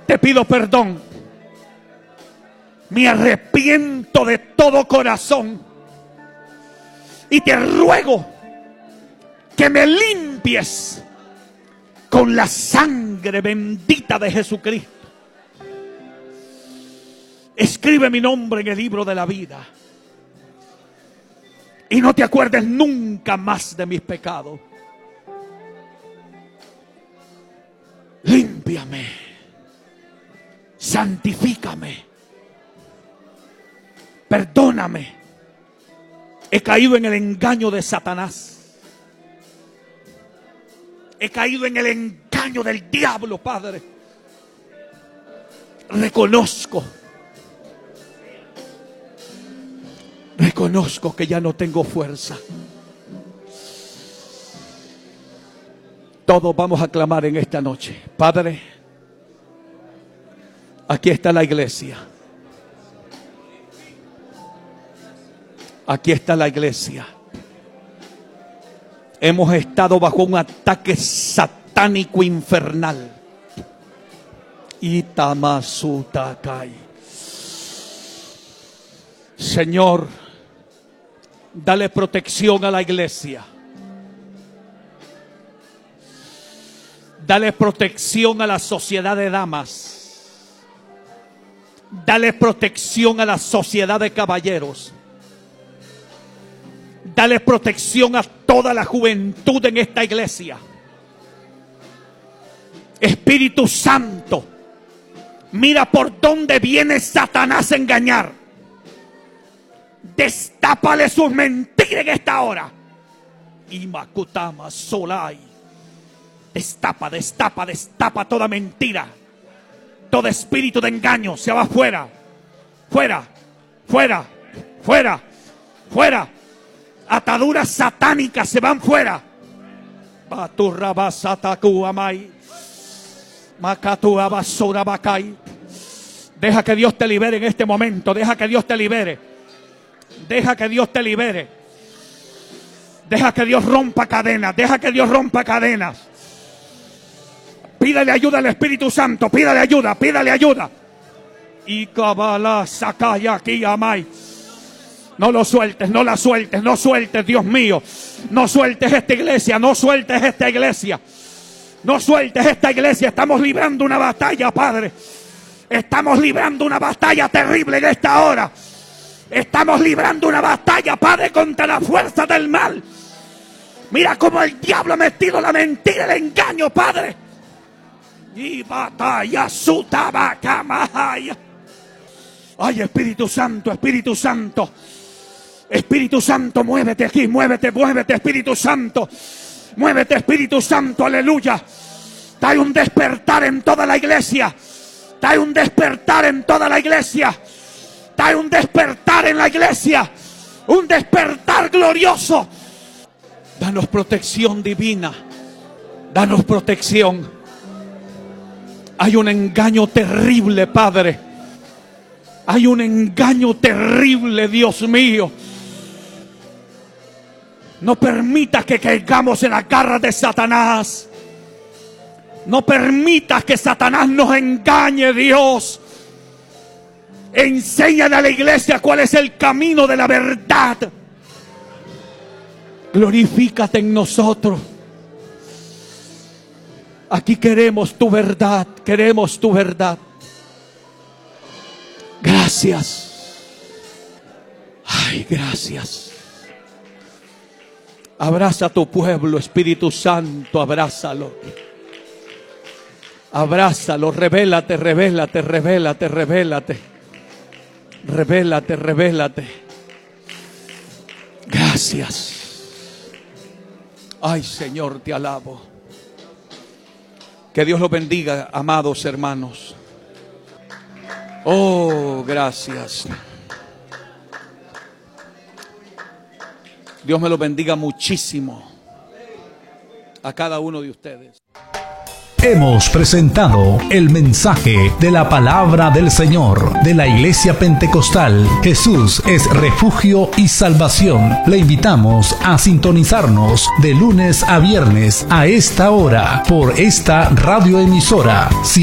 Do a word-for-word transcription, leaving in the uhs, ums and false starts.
te pido perdón. Me arrepiento de todo corazón y te ruego que me limpies con la sangre bendita de Jesucristo. Escribe mi nombre en el libro de la vida y no te acuerdes nunca más de mis pecados. Límpiame, santifícame, perdóname. He caído en el engaño de Satanás. He caído en el engaño del diablo, Padre. Reconozco, reconozco que ya no tengo fuerza. Todos vamos a clamar en esta noche. Padre, aquí está la iglesia. Aquí está la iglesia. Hemos estado bajo un ataque satánico infernal. Itamasutakai. Señor, dale protección a la iglesia. Dale protección a la sociedad de damas. Dale protección a la sociedad de caballeros. Dale protección a toda la juventud en esta iglesia. Espíritu Santo, mira por dónde viene Satanás a engañar. Destápale sus mentiras en esta hora. Imakutama Solai. Destapa, destapa, destapa toda mentira. Todo espíritu de engaño se va fuera. Fuera, fuera, fuera, fuera. Ataduras satánicas se van fuera. Deja que Dios te libere en este momento. Deja que Dios te libere. Deja que Dios te libere. Deja que Dios rompa cadenas. Deja que Dios rompa cadenas. Pídale ayuda al Espíritu Santo. Pídale ayuda. Pídale ayuda. Y cabala sakaya aquí amai. No lo sueltes, no la sueltes, no sueltes, Dios mío. No sueltes esta iglesia, no sueltes esta iglesia. No sueltes esta iglesia. Estamos librando una batalla, Padre. Estamos librando una batalla terrible en esta hora. Estamos librando una batalla, Padre, contra la fuerza del mal. Mira cómo el diablo ha metido la mentira, el engaño, Padre. Y batalla su tabacamaya. Ay, Espíritu Santo, Espíritu Santo. Espíritu Santo, muévete aquí, muévete, muévete, Espíritu Santo. Muévete, Espíritu Santo, aleluya. Trae un despertar en toda la iglesia. Trae un despertar en toda la iglesia. Trae un despertar en la iglesia. Un despertar glorioso. Danos protección divina. Danos protección. Hay un engaño terrible, Padre. Hay un engaño terrible, Dios mío. No permitas que caigamos en las garras de Satanás. No permitas que Satanás nos engañe, Dios. Enséñale a la iglesia cuál es el camino de la verdad. Glorifícate en nosotros. Aquí queremos tu verdad, queremos tu verdad. Gracias. Ay, gracias. Abraza a tu pueblo, Espíritu Santo, abrázalo. Abrázalo, revélate, revélate, revélate, revélate. Revélate, revélate. Gracias. Ay, Señor, te alabo. Que Dios los bendiga, amados hermanos. Oh, gracias. Dios me los bendiga muchísimo a cada uno de ustedes. Hemos presentado el mensaje de la palabra del Señor de la Iglesia Pentecostal Jesús es refugio y salvación. Le invitamos a sintonizarnos de lunes a viernes a esta hora por esta radioemisora.